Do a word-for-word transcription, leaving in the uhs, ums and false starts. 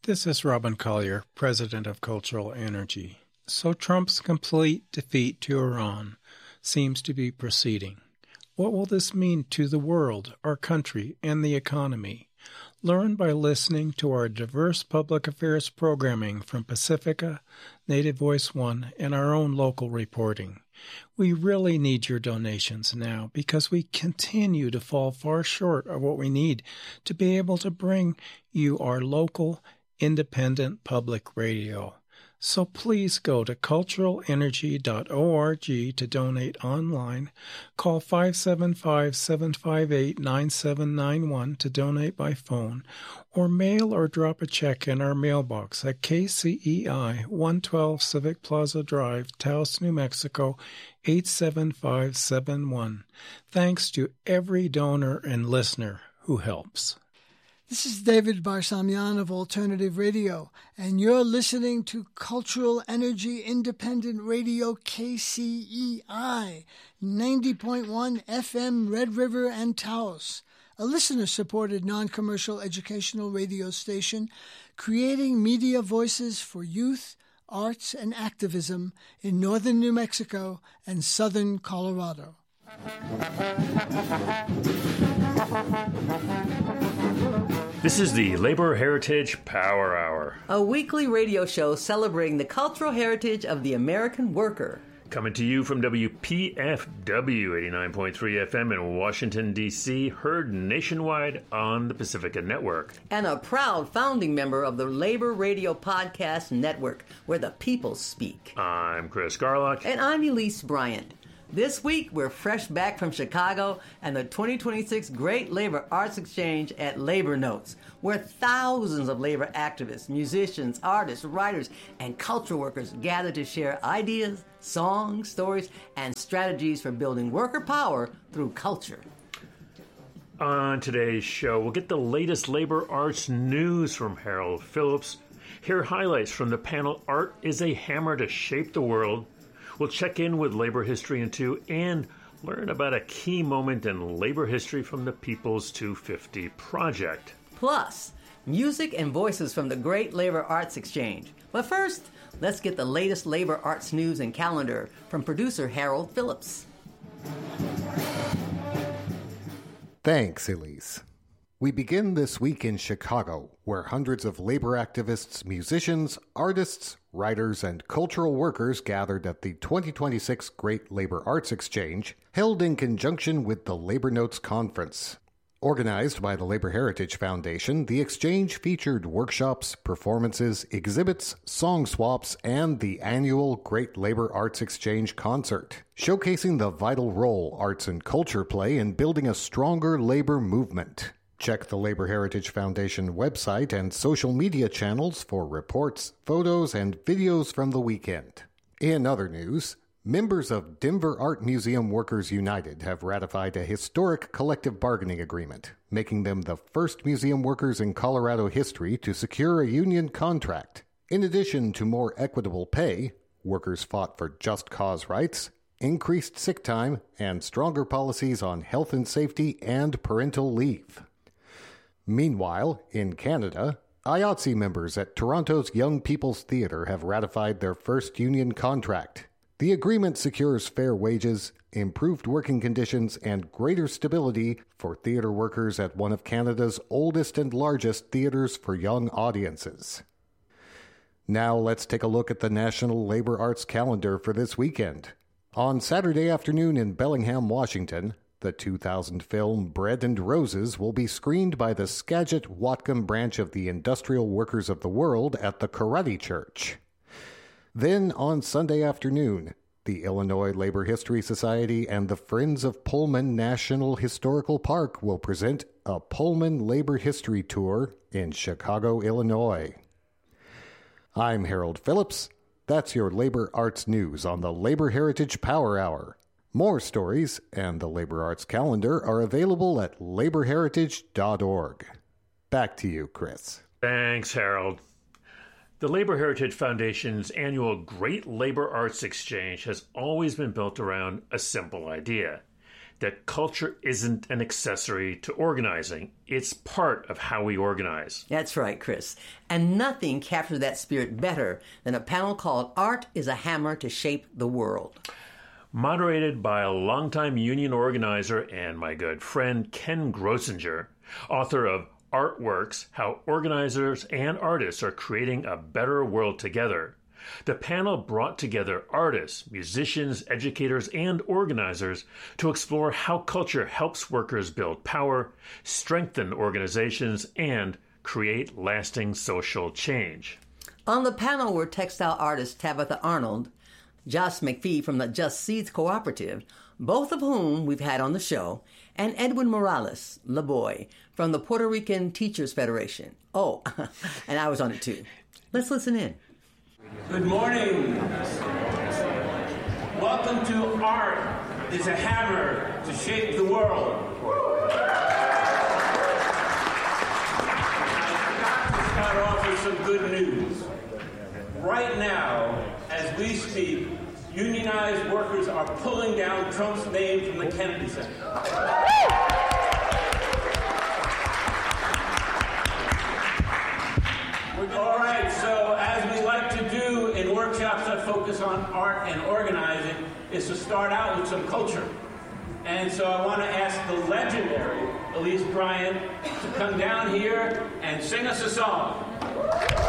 This is Robin Collier, President of Cultural Energy. So Trump's complete defeat to Iran seems to be proceeding. What will this mean to the world, our country, and the economy? Learn by listening to our diverse public affairs programming from Pacifica, Native Voice One, and our own local reporting. We really need your donations now because we continue to fall far short of what we need to be able to bring you our local, independent public radio. So please go to cultural energy dot org to donate online. Call five seven five, seven five eight, nine seven nine one to donate by phone, or mail or drop a check in our mailbox at K C E I, one twelve Civic Plaza Drive, Taos, New Mexico, eight seven five seven one. Thanks to every donor and listener who helps. This is David Barsamian of Alternative Radio, and you're listening to Cultural Energy Independent Radio K C E I, ninety point one F M Red River and Taos, a listener-supported non-commercial educational radio station creating media voices for youth, arts, and activism in northern New Mexico and southern Colorado. This is the Labor Heritage Power Hour, a weekly radio show celebrating the cultural heritage of the American worker. Coming to you from W P F W eighty-nine point three F M in Washington, D C, heard nationwide on the Pacifica Network. And a proud founding member of the Labor Radio Podcast Network, where the people speak. I'm Chris Garlock. And I'm Elise Bryant. This week, we're fresh back from Chicago and the twenty twenty-six Great Labor Arts Exchange at Labor Notes, where thousands of labor activists, musicians, artists, writers, and cultural workers gather to share ideas, songs, stories, and strategies for building worker power through culture. On today's show, we'll get the latest labor arts news from Harold Phillips, hear highlights from the panel Art is a Hammer to Shape the World. We'll check in with Labor History in Two and learn about a key moment in labor history from the People's two fifty Project. Plus, music and voices from the Great Labor Arts Exchange. But first, let's get the latest labor arts news and calendar from producer Harold Phillips. Thanks, Elise. We begin this week in Chicago, where hundreds of labor activists, musicians, artists, writers, and cultural workers gathered at the twenty twenty-six Great Labor Arts Exchange, held in conjunction with the Labor Notes Conference. Organized by the Labor Heritage Foundation, the exchange featured workshops, performances, exhibits, song swaps, and the annual Great Labor Arts Exchange concert, showcasing the vital role arts and culture play in building a stronger labor movement. Check the Labor Heritage Foundation website and social media channels for reports, photos, and videos from the weekend. In other news, members of Denver Art Museum Workers United have ratified a historic collective bargaining agreement, making them the first museum workers in Colorado history to secure a union contract. In addition to more equitable pay, workers fought for just cause rights, increased sick time, and stronger policies on health and safety and parental leave. Meanwhile, in Canada, I O T S I members at Toronto's Young People's Theatre have ratified their first union contract. The agreement secures fair wages, improved working conditions, and greater stability for theatre workers at one of Canada's oldest and largest theatres for young audiences. Now let's take a look at the National Labor Arts calendar for this weekend. On Saturday afternoon in Bellingham, Washington, the two thousand film Bread and Roses will be screened by the Skagit Whatcom branch of the Industrial Workers of the World at the Karate Church. Then, on Sunday afternoon, the Illinois Labor History Society and the Friends of Pullman National Historical Park will present a Pullman Labor History Tour in Chicago, Illinois. I'm Harold Phillips. That's your labor arts news on the Labor Heritage Power Hour. More stories and the Labor Arts calendar are available at labor heritage dot org. Back to you, Chris. Thanks, Harold. The Labor Heritage Foundation's annual Great Labor Arts Exchange has always been built around a simple idea: that culture isn't an accessory to organizing. It's part of how we organize. That's right, Chris. And nothing captures that spirit better than a panel called Art is a Hammer to Shape the World. Moderated by a longtime union organizer and my good friend Ken Grossinger, author of Artworks, How Organizers and Artists Are Creating a Better World Together. The panel brought together artists, musicians, educators, and organizers to explore how culture helps workers build power, strengthen organizations, and create lasting social change. On the panel were textile artist Tabitha Arnold, Josh McPhee from the Just Seeds Cooperative, both of whom we've had on the show, and Edwin Morales, LaBoy, from the Puerto Rican Teachers Federation. Oh, and I was on it too. Let's listen in. Good morning. Welcome to Art is a Hammer to Shape the World. I've got to start off with some good news. Right now, as we speak, unionized workers are pulling down Trump's name from the Kennedy Center. All right, so as we like to do in workshops that focus on art and organizing, is to start out with some culture. And so I want to ask the legendary Elise Bryant to come down here and sing us a song.